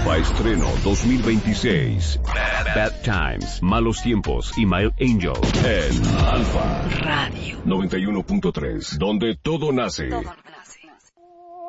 Alfa Estreno 2026. Bad Times, Malos Tiempos y My Angel en Alfa Radio 91.3, donde todo nace.